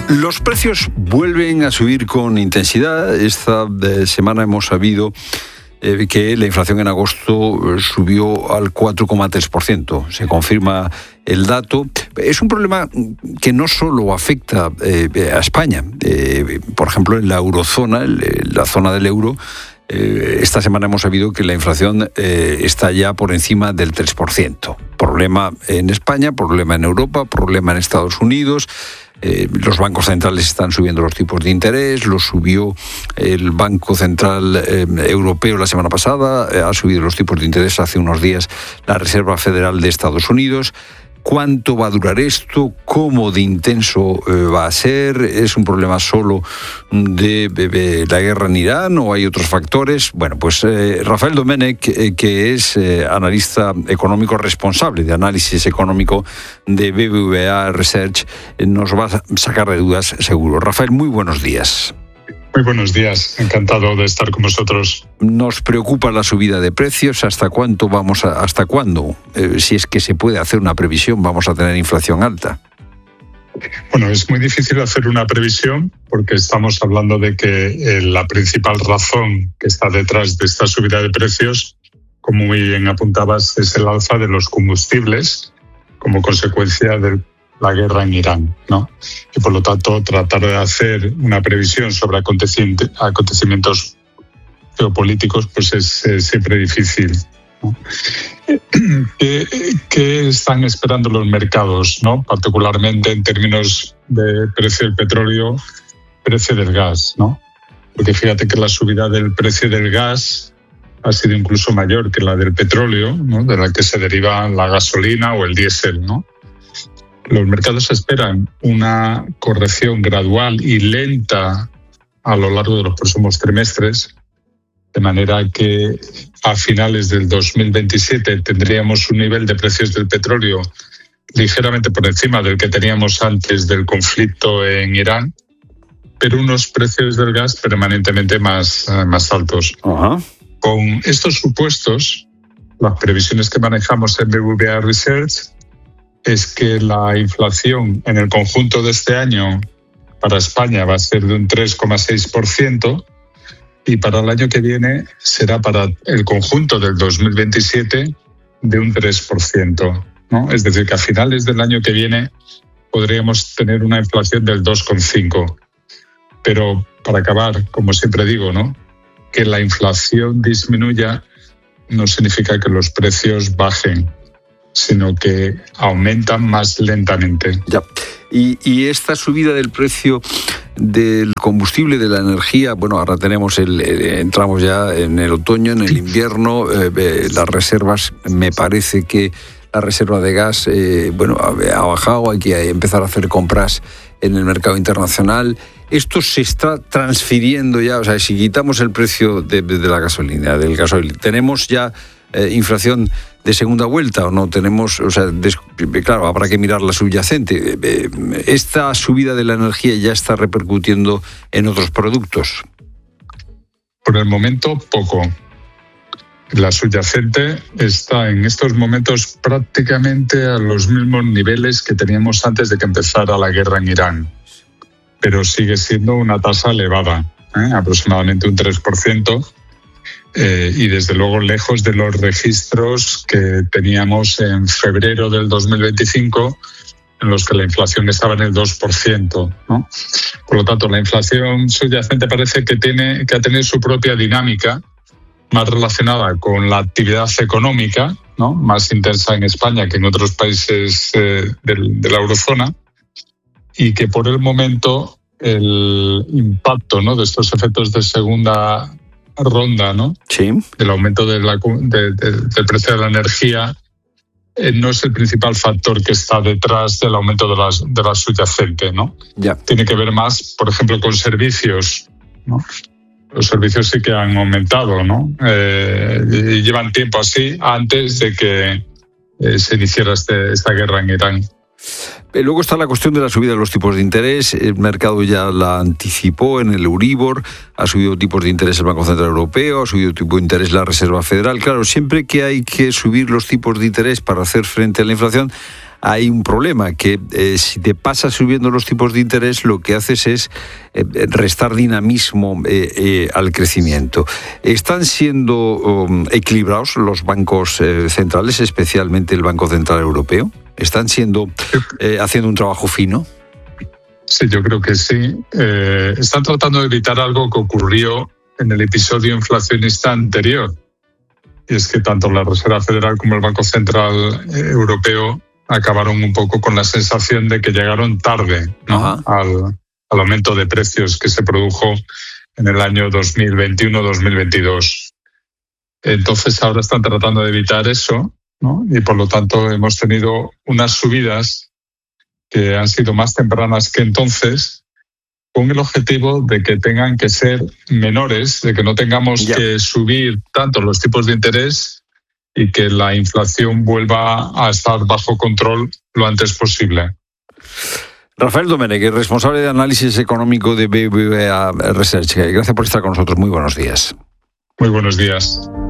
Los precios vuelven a subir con intensidad. Esta semana hemos sabido que la inflación en agosto subió al 4,3%. Se confirma el dato. Es un problema que no solo afecta a España. Por ejemplo, en la eurozona, en la zona del euro, esta semana hemos sabido que la inflación está ya por encima del 3%. Problema en España, problema en Europa, problema en Estados Unidos. Los bancos centrales están subiendo los tipos de interés, los subió el Banco Central Europeo la semana pasada, ha subido los tipos de interés hace unos días la Reserva Federal de Estados Unidos. ¿Cuánto va a durar esto? ¿Cómo de intenso va a ser? ¿Es un problema solo de la guerra en Irán o hay otros factores? Bueno, pues Rafael Domènech, que es analista económico responsable de análisis económico de BBVA Research, nos va a sacar de dudas seguro. Rafael, muy buenos días. Muy buenos días, encantado de estar con vosotros. Nos preocupa la subida de precios. ¿Hasta cuándo? Si es que se puede hacer una previsión, vamos a tener inflación alta. Bueno, es muy difícil hacer una previsión porque estamos hablando de que la principal razón que está detrás de esta subida de precios, como muy bien apuntabas, es el alza de los combustibles como consecuencia de la guerra en Irán, ¿no? Y por lo tanto, tratar de hacer una previsión sobre acontecimientos geopolíticos pues es siempre difícil, ¿no? ¿Qué están esperando los mercados, ¿no? Particularmente en términos de precio del petróleo, precio del gas, ¿no? Porque fíjate que la subida del precio del gas ha sido incluso mayor que la del petróleo, ¿no? De la que se deriva la gasolina o el diésel, ¿no? Los mercados esperan una corrección gradual y lenta a lo largo de los próximos trimestres, de manera que a finales del 2027 tendríamos un nivel de precios del petróleo ligeramente por encima del que teníamos antes del conflicto en Irán, pero unos precios del gas permanentemente más altos. Uh-huh. Con estos supuestos, las previsiones que manejamos en BBVA Research es que la inflación en el conjunto de este año para España va a ser de un 3,6% y para el año que viene será para el conjunto del 2027 de un 3%, ¿no? Es decir, que a finales del año que viene podríamos tener una inflación del 2,5%. Pero para acabar, como siempre digo, ¿no? Que la inflación disminuya no significa que los precios bajen, sino que aumentan más lentamente. Ya. Y esta subida del precio del combustible, de la energía, bueno, ahora entramos ya en el otoño, en el invierno, las reservas, me parece que la reserva de gas, ha bajado, hay que empezar a hacer compras en el mercado internacional. Esto se está transfiriendo ya, o sea, si quitamos el precio de la gasolina, del gasoil, ¿tenemos ya inflación de segunda vuelta o no tenemos? O sea, claro, habrá que mirar la subyacente. ¿Esta subida de la energía ya está repercutiendo en otros productos? Por el momento, poco. La subyacente está en estos momentos prácticamente a los mismos niveles que teníamos antes de que empezara la guerra en Irán, pero sigue siendo una tasa elevada, aproximadamente un 3%. Y desde luego lejos de los registros que teníamos en febrero del 2025, en los que la inflación estaba en el 2%, ¿no? Por lo tanto, la inflación subyacente parece que ha tenido su propia dinámica, más relacionada con la actividad económica, ¿no? Más intensa en España que en otros países de la eurozona, y que por el momento el impacto, ¿no? De estos efectos de segunda ronda, ¿no? Sí. Del aumento del precio de la energía no es el principal factor que está detrás del aumento de la subyacente, ¿no? Ya. Tiene que ver más, por ejemplo, con servicios, ¿no? Los servicios sí que han aumentado, ¿no? Y llevan tiempo así antes de que se iniciara esta guerra en Irán. Luego está la cuestión de la subida de los tipos de interés. El mercado ya la anticipó en el Euribor, ha subido tipos de interés el Banco Central Europeo, ha subido tipo de interés la Reserva Federal. Claro, siempre que hay que subir los tipos de interés para hacer frente a la inflación, hay un problema, que si te pasas subiendo los tipos de interés, lo que haces es restar dinamismo al crecimiento. ¿Están siendo equilibrados los bancos centrales, especialmente el Banco Central Europeo? ¿Están haciendo un trabajo fino? Sí, yo creo que sí. Están tratando de evitar algo que ocurrió en el episodio inflacionista anterior. Y es que tanto la Reserva Federal como el Banco Central Europeo acabaron un poco con la sensación de que llegaron tarde, ¿no? al aumento de precios que se produjo en el año 2021-2022. Entonces ahora están tratando de evitar eso, ¿no? Y por lo tanto hemos tenido unas subidas que han sido más tempranas que entonces, con el objetivo de que tengan que ser menores, de que no tengamos que subir tanto los tipos de interés y que la inflación vuelva a estar bajo control lo antes posible. Rafael Domenech, responsable de análisis económico de BBVA Research. Gracias por estar con nosotros. Muy buenos días. Muy buenos días.